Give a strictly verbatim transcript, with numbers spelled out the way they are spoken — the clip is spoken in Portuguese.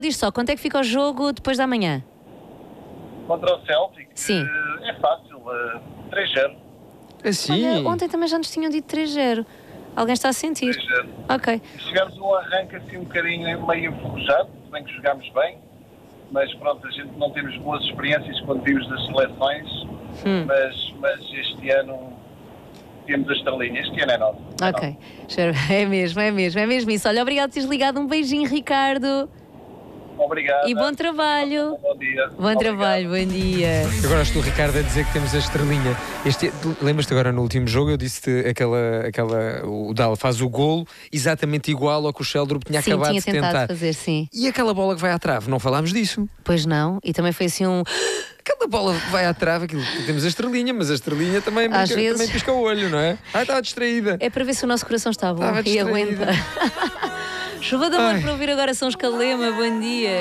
Diz só, quanto é que fica o jogo depois da manhã? Contra o Celtic? Sim. Uh, é fácil, uh, três zero. Assim? Olha, ontem também já nos tinham dito três zero. Alguém está a sentir? três zero. Ok. Chegamos a um arranque assim um bocadinho meio enferrujado, se bem que jogámos bem, mas pronto, a gente não temos boas experiências quando vimos das seleções, Hum. mas, mas este ano temos a estrelinha, este ano é nosso. É Ok. É mesmo, é mesmo, é mesmo isso. Olha, obrigado por teres ligado. Um beijinho, Ricardo. nosso. Obrigado. E bom trabalho. Bom dia. Bom Obrigado. trabalho, bom dia. Eu gosto do Ricardo a dizer que temos a estrelinha. Este, lembras-te agora no último jogo? Eu disse-te aquela, aquela. O Dal faz o golo exatamente igual ao que o Sheldrup tinha Sim, acabado tinha de tentado tentar. fazer, sim. E aquela bola que vai à trave, não falámos disso. Pois não, e também foi assim um... Aquela bola vai à trave, aquilo, temos a estrelinha, mas a estrelinha também, Às brinca, vezes- também pisca o olho, não é? Ah, estava distraída. É para ver se o nosso coração está bom Estava e distraída. aguenta. Chuva de amor Ai. para ouvir agora São Escalema, bom dia.